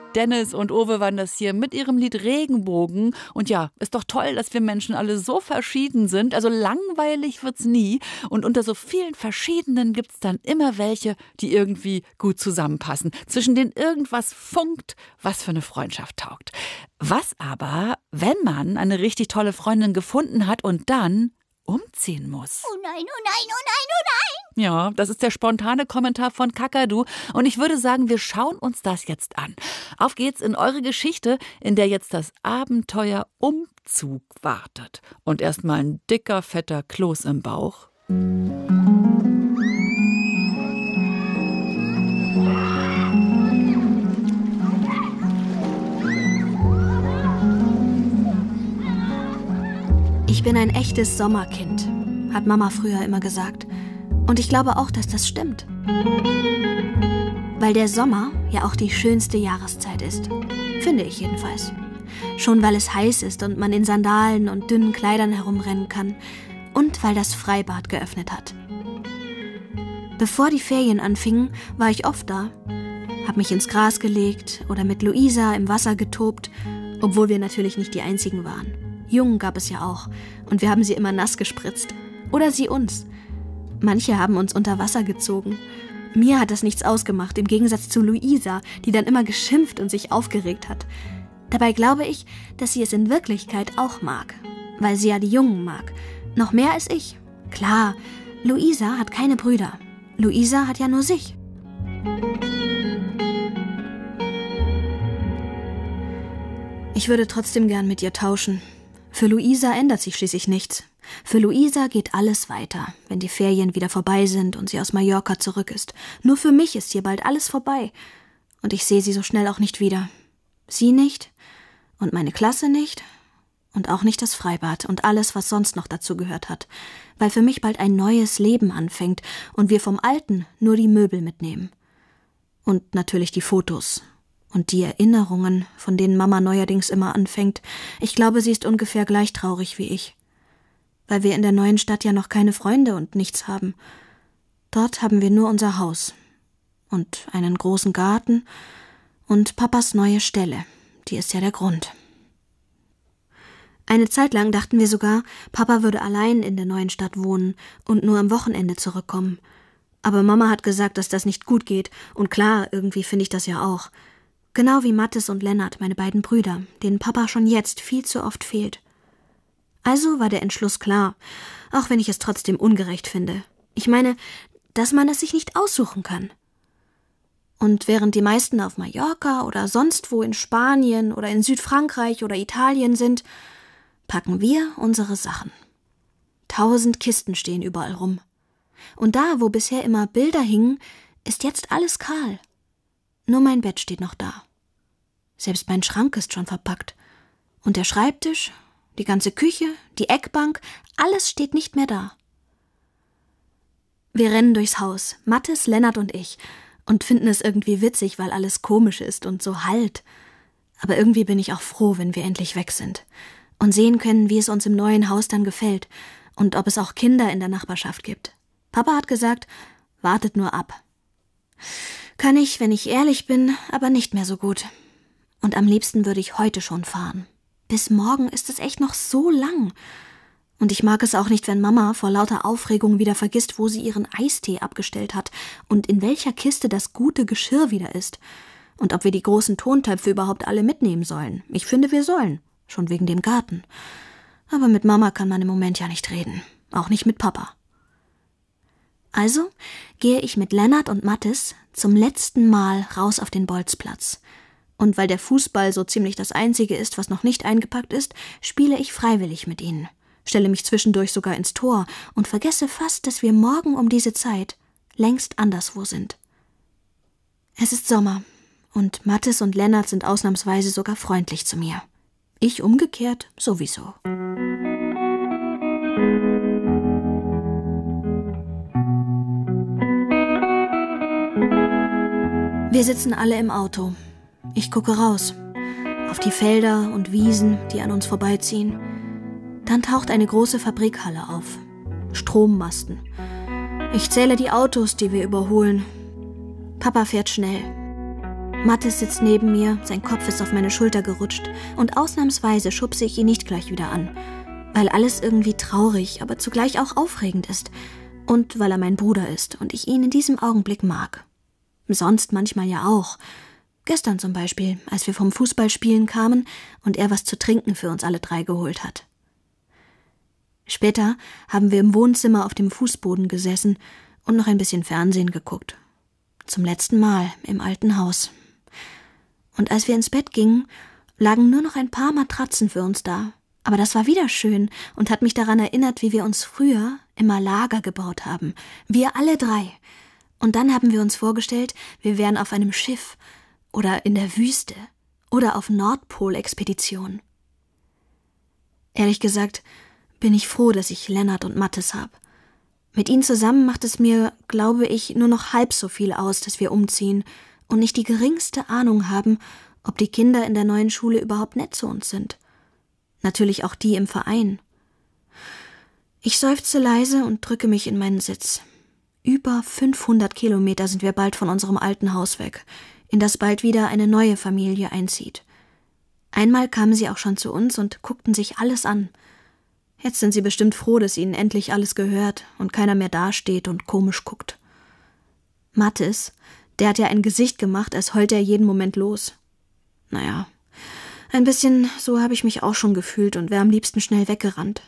Dennis und Owe waren das hier mit ihrem Lied Regenbogen. Und ja, ist doch toll, dass wir Menschen alle so verschieden sind. Also langweilig wird's nie. Und unter so vielen Verschiedenen gibt's dann immer welche, die irgendwie gut zusammenpassen. Zwischen denen irgendwas funkt, was für eine Freundschaft taugt. Was aber, wenn man eine richtig tolle Freundin gefunden hat und dann umziehen muss? Oh nein, oh nein, oh nein, oh nein! Ja, das ist der spontane Kommentar von Kakadu. Und ich würde sagen, wir schauen uns das jetzt an. Auf geht's in eure Geschichte, in der jetzt das Abenteuer Umzug wartet. Und erstmal ein dicker, fetter Kloß im Bauch. Ich bin ein echtes Sommerkind, hat Mama früher immer gesagt. Und ich glaube auch, dass das stimmt. Weil der Sommer ja auch die schönste Jahreszeit ist. Finde ich jedenfalls. Schon weil es heiß ist und man in Sandalen und dünnen Kleidern herumrennen kann. Und weil das Freibad geöffnet hat. Bevor die Ferien anfingen, war ich oft da. Hab mich ins Gras gelegt oder mit Luisa im Wasser getobt, obwohl wir natürlich nicht die Einzigen waren. Jungen gab es ja auch und wir haben sie immer nass gespritzt. Oder sie uns. Manche haben uns unter Wasser gezogen. Mir hat das nichts ausgemacht, im Gegensatz zu Luisa, die dann immer geschimpft und sich aufgeregt hat. Dabei glaube ich, dass sie es in Wirklichkeit auch mag. Weil sie ja die Jungen mag. Noch mehr als ich. Klar, Luisa hat keine Brüder. Luisa hat ja nur sich. Ich würde trotzdem gern mit ihr tauschen. Für Luisa ändert sich schließlich nichts. Für Luisa geht alles weiter, wenn die Ferien wieder vorbei sind und sie aus Mallorca zurück ist. Nur für mich ist hier bald alles vorbei. Und ich sehe sie so schnell auch nicht wieder. Sie nicht und meine Klasse nicht und auch nicht das Freibad und alles, was sonst noch dazu gehört hat. Weil für mich bald ein neues Leben anfängt und wir vom Alten nur die Möbel mitnehmen. Und natürlich die Fotos. Und die Erinnerungen, von denen Mama neuerdings immer anfängt. Ich glaube, sie ist ungefähr gleich traurig wie ich. Weil wir in der neuen Stadt ja noch keine Freunde und nichts haben. Dort haben wir nur unser Haus. Und einen großen Garten. Und Papas neue Stelle. Die ist ja der Grund. Eine Zeit lang dachten wir sogar, Papa würde allein in der neuen Stadt wohnen und nur am Wochenende zurückkommen. Aber Mama hat gesagt, dass das nicht gut geht. Und klar, irgendwie finde ich das ja auch. Genau wie Mathis und Lennart, meine beiden Brüder, denen Papa schon jetzt viel zu oft fehlt. Also war der Entschluss klar, auch wenn ich es trotzdem ungerecht finde. Ich meine, dass man es sich nicht aussuchen kann. Und während die meisten auf Mallorca oder sonst wo in Spanien oder in Südfrankreich oder Italien sind, packen wir unsere Sachen. 1000 Kisten stehen überall rum. Und da, wo bisher immer Bilder hingen, ist jetzt alles kahl. Nur mein Bett steht noch da. Selbst mein Schrank ist schon verpackt. Und der Schreibtisch, die ganze Küche, die Eckbank, alles steht nicht mehr da. Wir rennen durchs Haus, Mathis, Lennart und ich, und finden es irgendwie witzig, weil alles komisch ist und so halt. Aber irgendwie bin ich auch froh, wenn wir endlich weg sind und sehen können, wie es uns im neuen Haus dann gefällt und ob es auch Kinder in der Nachbarschaft gibt. Papa hat gesagt, wartet nur ab. Kann ich, wenn ich ehrlich bin, aber nicht mehr so gut. Und am liebsten würde ich heute schon fahren. Bis morgen ist es echt noch so lang. Und ich mag es auch nicht, wenn Mama vor lauter Aufregung wieder vergisst, wo sie ihren Eistee abgestellt hat und in welcher Kiste das gute Geschirr wieder ist. Und ob wir die großen Tontöpfe überhaupt alle mitnehmen sollen. Ich finde, wir sollen. Schon wegen dem Garten. Aber mit Mama kann man im Moment ja nicht reden. Auch nicht mit Papa. Also gehe ich mit Lennart und Mathis zum letzten Mal raus auf den Bolzplatz. Und weil der Fußball so ziemlich das Einzige ist, was noch nicht eingepackt ist, spiele ich freiwillig mit ihnen, stelle mich zwischendurch sogar ins Tor und vergesse fast, dass wir morgen um diese Zeit längst anderswo sind. Es ist Sommer und Mathis und Lennart sind ausnahmsweise sogar freundlich zu mir. Ich umgekehrt sowieso. Wir sitzen alle im Auto. Ich gucke raus, auf die Felder und Wiesen, die an uns vorbeiziehen. Dann taucht eine große Fabrikhalle auf. Strommasten. Ich zähle die Autos, die wir überholen. Papa fährt schnell. Mathis sitzt neben mir, sein Kopf ist auf meine Schulter gerutscht und ausnahmsweise schubse ich ihn nicht gleich wieder an, weil alles irgendwie traurig, aber zugleich auch aufregend ist und weil er mein Bruder ist und ich ihn in diesem Augenblick mag. Sonst manchmal ja auch. Gestern zum Beispiel, als wir vom Fußballspielen kamen und er was zu trinken für uns alle 3 geholt hat. Später haben wir im Wohnzimmer auf dem Fußboden gesessen und noch ein bisschen Fernsehen geguckt. Zum letzten Mal im alten Haus. Und als wir ins Bett gingen, lagen nur noch ein paar Matratzen für uns da. Aber das war wieder schön und hat mich daran erinnert, wie wir uns früher immer Lager gebaut haben. Wir alle 3. Und dann haben wir uns vorgestellt, wir wären auf einem Schiff oder in der Wüste oder auf Nordpol-Expedition. Ehrlich gesagt bin ich froh, dass ich Lennart und Mathis habe. Mit ihnen zusammen macht es mir, glaube ich, nur noch halb so viel aus, dass wir umziehen und nicht die geringste Ahnung haben, ob die Kinder in der neuen Schule überhaupt nett zu uns sind. Natürlich auch die im Verein. Ich seufze leise und drücke mich in meinen Sitz. Über 500 Kilometer sind wir bald von unserem alten Haus weg, in das bald wieder eine neue Familie einzieht. Einmal kamen sie auch schon zu uns und guckten sich alles an. Jetzt sind sie bestimmt froh, dass ihnen endlich alles gehört und keiner mehr dasteht und komisch guckt. Mathis, der hat ja ein Gesicht gemacht, als heulte er jeden Moment los. Naja, ein bisschen so habe ich mich auch schon gefühlt und wäre am liebsten schnell weggerannt.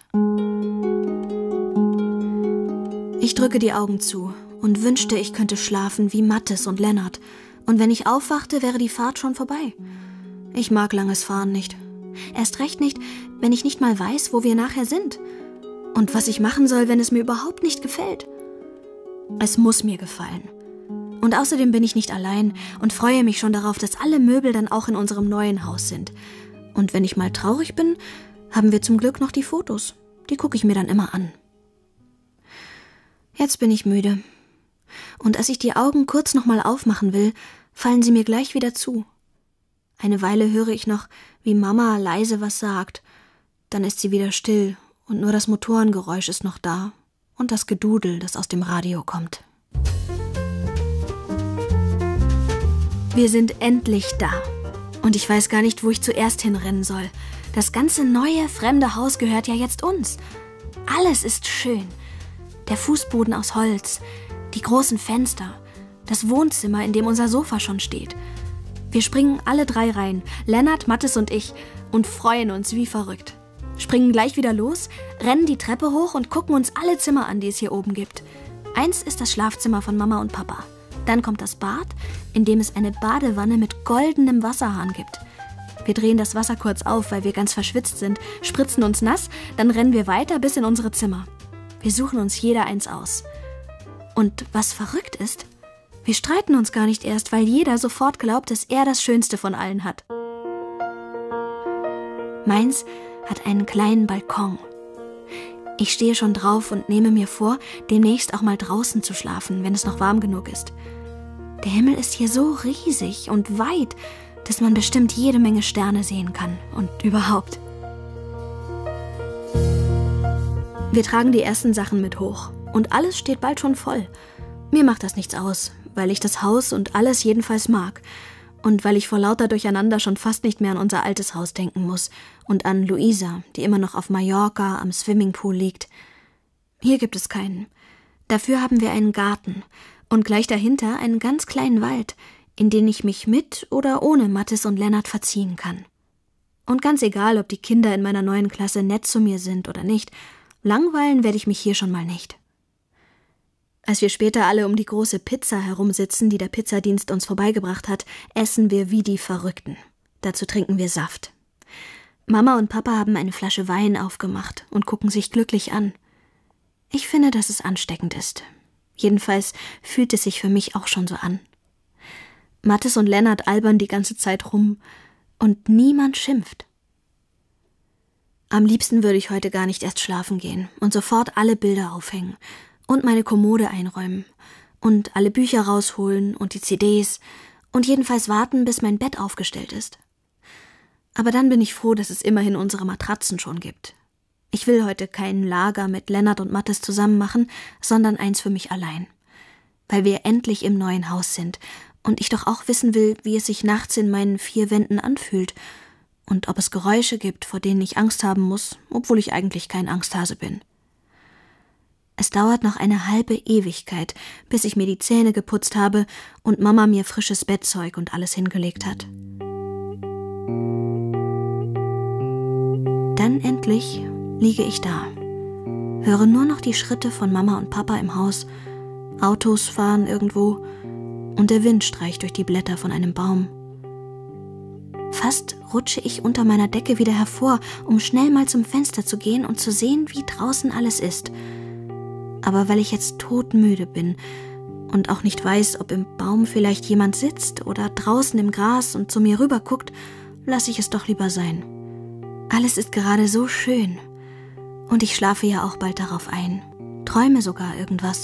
Ich drücke die Augen zu und wünschte, ich könnte schlafen wie Mathis und Lennart. Und wenn ich aufwachte, wäre die Fahrt schon vorbei. Ich mag langes Fahren nicht. Erst recht nicht, wenn ich nicht mal weiß, wo wir nachher sind. Und was ich machen soll, wenn es mir überhaupt nicht gefällt. Es muss mir gefallen. Und außerdem bin ich nicht allein und freue mich schon darauf, dass alle Möbel dann auch in unserem neuen Haus sind. Und wenn ich mal traurig bin, haben wir zum Glück noch die Fotos. Die gucke ich mir dann immer an. Jetzt bin ich müde. Und als ich die Augen kurz nochmal aufmachen will, fallen sie mir gleich wieder zu. Eine Weile höre ich noch, wie Mama leise was sagt. Dann ist sie wieder still und nur das Motorengeräusch ist noch da und das Gedudel, das aus dem Radio kommt. Wir sind endlich da. Und ich weiß gar nicht, wo ich zuerst hinrennen soll. Das ganze neue, fremde Haus gehört ja jetzt uns. Alles ist schön. Der Fußboden aus Holz, die großen Fenster, das Wohnzimmer, in dem unser Sofa schon steht. Wir springen alle 3 rein, Lennart, Mathis und ich, und freuen uns wie verrückt. Springen gleich wieder los, rennen die Treppe hoch und gucken uns alle Zimmer an, die es hier oben gibt. Eins ist das Schlafzimmer von Mama und Papa. Dann kommt das Bad, in dem es eine Badewanne mit goldenem Wasserhahn gibt. Wir drehen das Wasser kurz auf, weil wir ganz verschwitzt sind, spritzen uns nass, dann rennen wir weiter bis in unsere Zimmer. Wir suchen uns jeder eins aus. Und was verrückt ist, wir streiten uns gar nicht erst, weil jeder sofort glaubt, dass er das Schönste von allen hat. Meins hat einen kleinen Balkon. Ich stehe schon drauf und nehme mir vor, demnächst auch mal draußen zu schlafen, wenn es noch warm genug ist. Der Himmel ist hier so riesig und weit, dass man bestimmt jede Menge Sterne sehen kann und überhaupt. Wir tragen die ersten Sachen mit hoch und alles steht bald schon voll. Mir macht das nichts aus, weil ich das Haus und alles jedenfalls mag und weil ich vor lauter Durcheinander schon fast nicht mehr an unser altes Haus denken muss und an Luisa, die immer noch auf Mallorca am Swimmingpool liegt. Hier gibt es keinen. Dafür haben wir einen Garten und gleich dahinter einen ganz kleinen Wald, in den ich mich mit oder ohne Mathis und Lennart verziehen kann. Und ganz egal, ob die Kinder in meiner neuen Klasse nett zu mir sind oder nicht, langweilen werde ich mich hier schon mal nicht. Als wir später alle um die große Pizza herumsitzen, die der Pizzadienst uns vorbeigebracht hat, essen wir wie die Verrückten. Dazu trinken wir Saft. Mama und Papa haben eine Flasche Wein aufgemacht und gucken sich glücklich an. Ich finde, dass es ansteckend ist. Jedenfalls fühlt es sich für mich auch schon so an. Mathis und Lennart albern die ganze Zeit rum und niemand schimpft. Am liebsten würde ich heute gar nicht erst schlafen gehen und sofort alle Bilder aufhängen und meine Kommode einräumen und alle Bücher rausholen und die CDs und jedenfalls warten, bis mein Bett aufgestellt ist. Aber dann bin ich froh, dass es immerhin unsere Matratzen schon gibt. Ich will heute kein Lager mit Lennart und Mathis zusammen machen, sondern eins für mich allein. Weil wir endlich im neuen Haus sind und ich doch auch wissen will, wie es sich nachts in meinen 4 Wänden anfühlt und ob es Geräusche gibt, vor denen ich Angst haben muss, obwohl ich eigentlich kein Angsthase bin. Es dauert noch eine halbe Ewigkeit, bis ich mir die Zähne geputzt habe und Mama mir frisches Bettzeug und alles hingelegt hat. Dann endlich liege ich da, höre nur noch die Schritte von Mama und Papa im Haus, Autos fahren irgendwo und der Wind streicht durch die Blätter von einem Baum. Fast rutsche ich unter meiner Decke wieder hervor, um schnell mal zum Fenster zu gehen und zu sehen, wie draußen alles ist. Aber weil ich jetzt todmüde bin und auch nicht weiß, ob im Baum vielleicht jemand sitzt oder draußen im Gras und zu mir rüber guckt, lasse ich es doch lieber sein. Alles ist gerade so schön. Und ich schlafe ja auch bald darauf ein. Träume sogar irgendwas.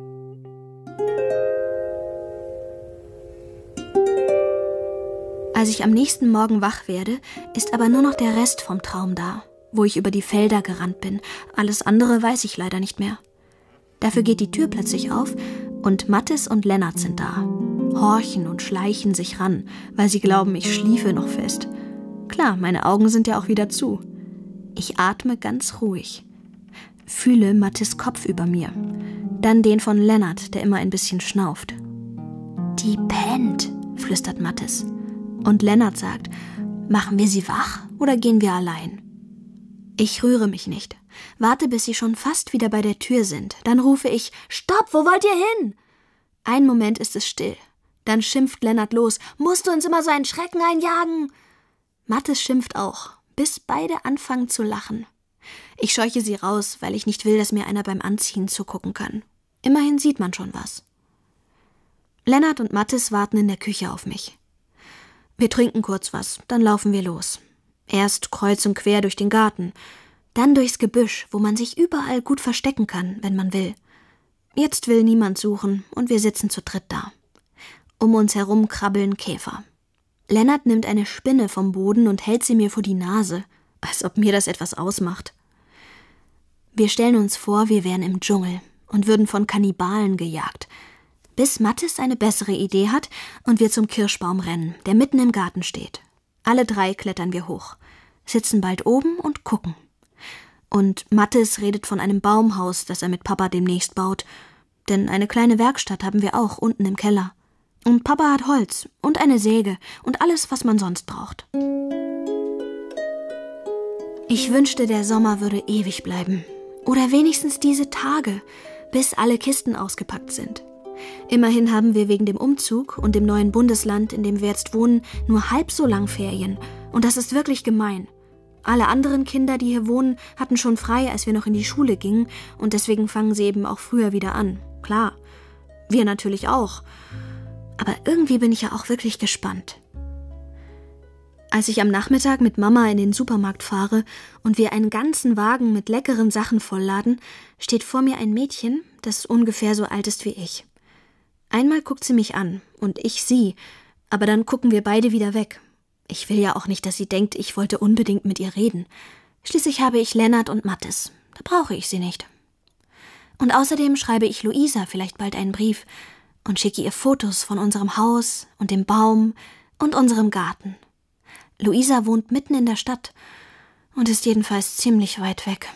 Als ich am nächsten Morgen wach werde, ist aber nur noch der Rest vom Traum da, wo ich über die Felder gerannt bin. Alles andere weiß ich leider nicht mehr. Dafür geht die Tür plötzlich auf und Mathis und Lennart sind da. Horchen und schleichen sich ran, weil sie glauben, ich schliefe noch fest. Klar, meine Augen sind ja auch wieder zu. Ich atme ganz ruhig. Fühle Mathis Kopf über mir. Dann den von Lennart, der immer ein bisschen schnauft. Die pennt, flüstert Mathis. Und Lennart sagt, machen wir sie wach oder gehen wir allein? Ich rühre mich nicht. Warte, bis sie schon fast wieder bei der Tür sind. Dann rufe ich, Stopp, wo wollt ihr hin? Einen Moment ist es still. Dann schimpft Lennart los, musst du uns immer so einen Schrecken einjagen? Mathis schimpft auch, bis beide anfangen zu lachen. Ich scheuche sie raus, weil ich nicht will, dass mir einer beim Anziehen zugucken kann. Immerhin sieht man schon was. Lennart und Mathis warten in der Küche auf mich. Wir trinken kurz was, dann laufen wir los. Erst kreuz und quer durch den Garten, dann durchs Gebüsch, wo man sich überall gut verstecken kann, wenn man will. Jetzt will niemand suchen und wir sitzen zu dritt da. Um uns herum krabbeln Käfer. Lennart nimmt eine Spinne vom Boden und hält sie mir vor die Nase, als ob mir das etwas ausmacht. Wir stellen uns vor, wir wären im Dschungel und würden von Kannibalen gejagt, bis Mathis eine bessere Idee hat und wir zum Kirschbaum rennen, der mitten im Garten steht. Alle 3 klettern wir hoch, sitzen bald oben und gucken. Und Mathis redet von einem Baumhaus, das er mit Papa demnächst baut, denn eine kleine Werkstatt haben wir auch unten im Keller. Und Papa hat Holz und eine Säge und alles, was man sonst braucht. Ich wünschte, der Sommer würde ewig bleiben. Oder wenigstens diese Tage, bis alle Kisten ausgepackt sind. Immerhin haben wir wegen dem Umzug und dem neuen Bundesland, in dem wir jetzt wohnen, nur halb so lang Ferien. Und das ist wirklich gemein. Alle anderen Kinder, die hier wohnen, hatten schon frei, als wir noch in die Schule gingen. Und deswegen fangen sie eben auch früher wieder an. Klar, wir natürlich auch. Aber irgendwie bin ich ja auch wirklich gespannt. Als ich am Nachmittag mit Mama in den Supermarkt fahre und wir einen ganzen Wagen mit leckeren Sachen vollladen, steht vor mir ein Mädchen, das ungefähr so alt ist wie ich. Einmal guckt sie mich an und ich sie, aber dann gucken wir beide wieder weg. Ich will ja auch nicht, dass sie denkt, ich wollte unbedingt mit ihr reden. Schließlich habe ich Lennart und Mathis. Da brauche ich sie nicht. Und außerdem schreibe ich Luisa vielleicht bald einen Brief und schicke ihr Fotos von unserem Haus und dem Baum und unserem Garten. Luisa wohnt mitten in der Stadt und ist jedenfalls ziemlich weit weg.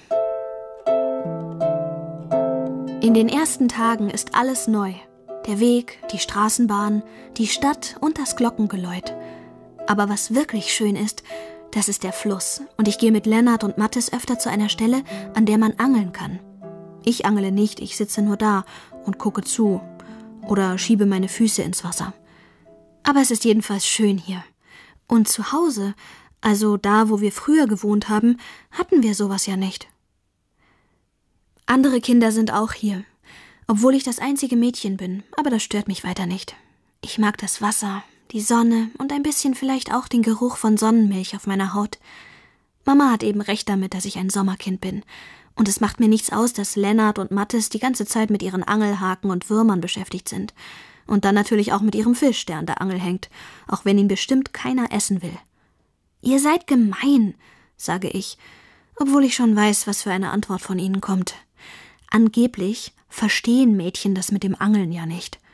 In den ersten Tagen ist alles neu. Der Weg, die Straßenbahn, die Stadt und das Glockengeläut. Aber was wirklich schön ist, das ist der Fluss. Und ich gehe mit Lennart und Mathis öfter zu einer Stelle, an der man angeln kann. Ich angle nicht, ich sitze nur da und gucke zu oder schiebe meine Füße ins Wasser. Aber es ist jedenfalls schön hier. Und zu Hause, also da, wo wir früher gewohnt haben, hatten wir sowas ja nicht. Andere Kinder sind auch hier, obwohl ich das einzige Mädchen bin, aber das stört mich weiter nicht. Ich mag das Wasser, die Sonne und ein bisschen vielleicht auch den Geruch von Sonnenmilch auf meiner Haut. Mama hat eben recht damit, dass ich ein Sommerkind bin. Und es macht mir nichts aus, dass Lennart und Mathis die ganze Zeit mit ihren Angelhaken und Würmern beschäftigt sind. Und dann natürlich auch mit ihrem Fisch, der an der Angel hängt, auch wenn ihn bestimmt keiner essen will. »Ihr seid gemein«, sage ich, obwohl ich schon weiß, was für eine Antwort von ihnen kommt. Angeblich verstehen Mädchen das mit dem Angeln ja nicht.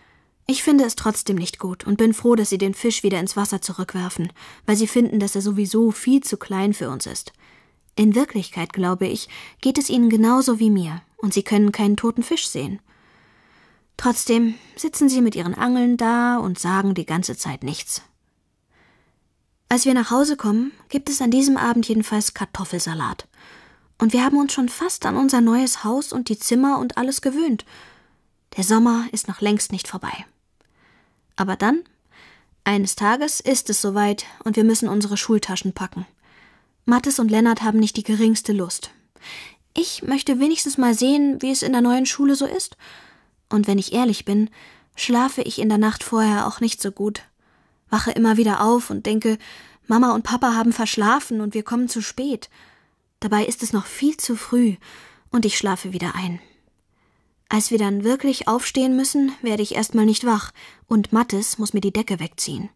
Ich finde es trotzdem nicht gut und bin froh, dass sie den Fisch wieder ins Wasser zurückwerfen, weil sie finden, dass er sowieso viel zu klein für uns ist. In Wirklichkeit, glaube ich, geht es ihnen genauso wie mir und sie können keinen toten Fisch sehen. Trotzdem sitzen sie mit ihren Angeln da und sagen die ganze Zeit nichts. Als wir nach Hause kommen, gibt es an diesem Abend jedenfalls Kartoffelsalat. Und wir haben uns schon fast an unser neues Haus und die Zimmer und alles gewöhnt. Der Sommer ist noch längst nicht vorbei. Aber dann, eines Tages ist es soweit und wir müssen unsere Schultaschen packen. Mathis und Lennart haben nicht die geringste Lust. Ich möchte wenigstens mal sehen, wie es in der neuen Schule so ist. Und wenn ich ehrlich bin, schlafe ich in der Nacht vorher auch nicht so gut. Wache immer wieder auf und denke, Mama und Papa haben verschlafen und wir kommen zu spät. Dabei ist es noch viel zu früh und ich schlafe wieder ein. Als wir dann wirklich aufstehen müssen, werde ich erstmal nicht wach und Mathis muss mir die Decke wegziehen.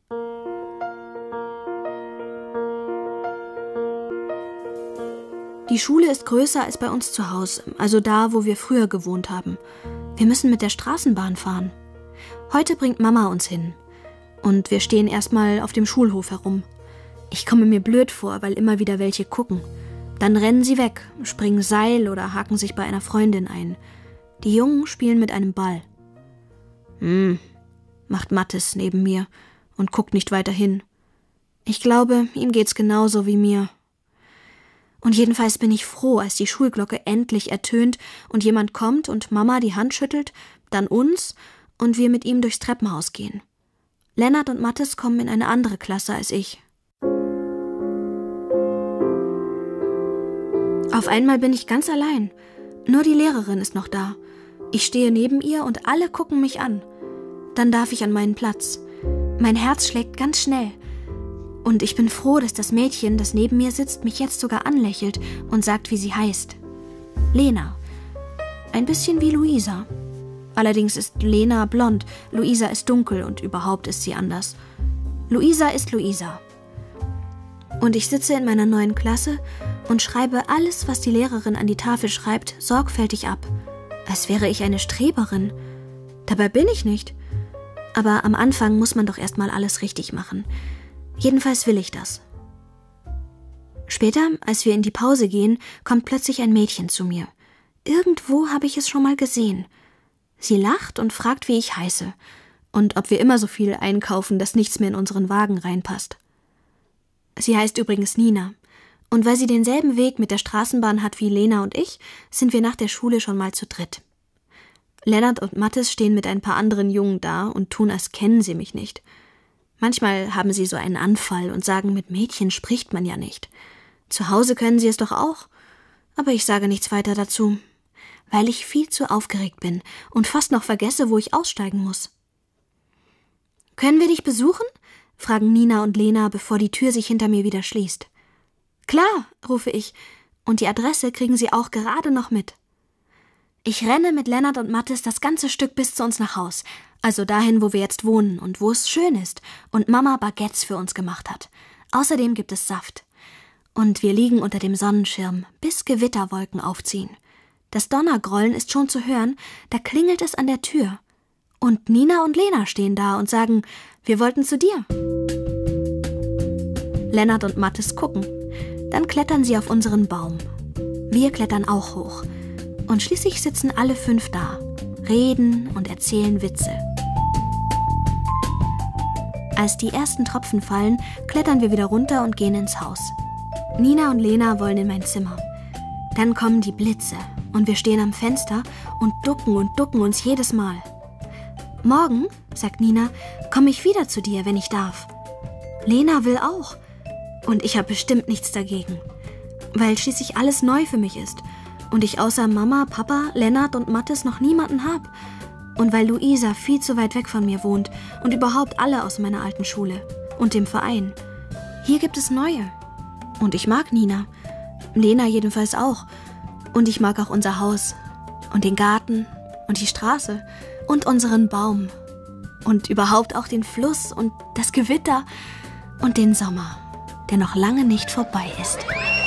Die Schule ist größer als bei uns zu Hause, also da, wo wir früher gewohnt haben. Wir müssen mit der Straßenbahn fahren. Heute bringt Mama uns hin. Und wir stehen erstmal auf dem Schulhof herum. Ich komme mir blöd vor, weil immer wieder welche gucken. Dann rennen sie weg, springen Seil oder haken sich bei einer Freundin ein. Die Jungen spielen mit einem Ball. Macht Mathis neben mir und guckt nicht weiter hin. Ich glaube, ihm geht's genauso wie mir. Und jedenfalls bin ich froh, als die Schulglocke endlich ertönt und jemand kommt und Mama die Hand schüttelt, dann uns und wir mit ihm durchs Treppenhaus gehen. Lennart und Mathis kommen in eine andere Klasse als ich. Auf einmal bin ich ganz allein. Nur die Lehrerin ist noch da. Ich stehe neben ihr und alle gucken mich an. Dann darf ich an meinen Platz. Mein Herz schlägt ganz schnell. Und ich bin froh, dass das Mädchen, das neben mir sitzt, mich jetzt sogar anlächelt und sagt, wie sie heißt. Lena. Ein bisschen wie Luisa. Allerdings ist Lena blond, Luisa ist dunkel und überhaupt ist sie anders. Luisa ist Luisa. Und ich sitze in meiner neuen Klasse und schreibe alles, was die Lehrerin an die Tafel schreibt, sorgfältig ab. Als wäre ich eine Streberin. Dabei bin ich nicht. Aber am Anfang muss man doch erstmal alles richtig machen. Jedenfalls will ich das. Später, als wir in die Pause gehen, kommt plötzlich ein Mädchen zu mir. Irgendwo habe ich es schon mal gesehen. Sie lacht und fragt, wie ich heiße und ob wir immer so viel einkaufen, dass nichts mehr in unseren Wagen reinpasst. Sie heißt übrigens Nina. Und weil sie denselben Weg mit der Straßenbahn hat wie Lena und ich, sind wir nach der Schule schon mal zu dritt. Lennart und Mathis stehen mit ein paar anderen Jungen da und tun, als kennen sie mich nicht. Manchmal haben sie so einen Anfall und sagen, mit Mädchen spricht man ja nicht. Zu Hause können sie es doch auch. Aber ich sage nichts weiter dazu, weil ich viel zu aufgeregt bin und fast noch vergesse, wo ich aussteigen muss. »Können wir dich besuchen?« fragen Nina und Lena, bevor die Tür sich hinter mir wieder schließt. »Klar«, rufe ich, und die Adresse kriegen sie auch gerade noch mit. Ich renne mit Lennart und Mathis das ganze Stück bis zu uns nach Haus, also dahin, wo wir jetzt wohnen und wo es schön ist und Mama Baguettes für uns gemacht hat. Außerdem gibt es Saft. Und wir liegen unter dem Sonnenschirm, bis Gewitterwolken aufziehen. Das Donnergrollen ist schon zu hören, da klingelt es an der Tür. Und Nina und Lena stehen da und sagen, wir wollten zu dir. Lennart und Mathis gucken. Dann klettern sie auf unseren Baum. Wir klettern auch hoch. Und schließlich sitzen alle 5 da, reden und erzählen Witze. Als die ersten Tropfen fallen, klettern wir wieder runter und gehen ins Haus. Nina und Lena wollen in mein Zimmer. Dann kommen die Blitze und wir stehen am Fenster und ducken uns jedes Mal. Morgen, sagt Nina, komme ich wieder zu dir, wenn ich darf. Lena will auch. Und ich habe bestimmt nichts dagegen, weil schließlich alles neu für mich ist und ich außer Mama, Papa, Lennart und Mathis noch niemanden habe. Und weil Luisa viel zu weit weg von mir wohnt und überhaupt alle aus meiner alten Schule und dem Verein. Hier gibt es neue. Und ich mag Nina, Lena jedenfalls auch. Und ich mag auch unser Haus und den Garten und die Straße und unseren Baum und überhaupt auch den Fluss und das Gewitter und den Sommer, der noch lange nicht vorbei ist.